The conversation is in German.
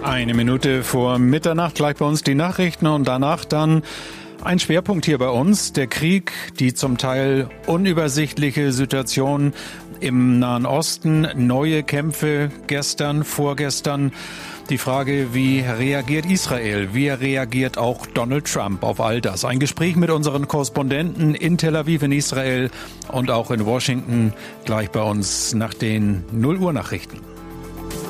Eine Minute vor Mitternacht, gleich bei uns die Nachrichten und danach dann ein Schwerpunkt hier bei uns, der Krieg, die zum Teil unübersichtliche Situation im Nahen Osten, neue Kämpfe gestern, vorgestern. Die Frage, wie reagiert Israel? Wie reagiert auch Donald Trump auf all das? Ein Gespräch mit unseren Korrespondenten in Tel Aviv in Israel und auch in Washington gleich bei uns nach den 0 Uhr Nachrichten.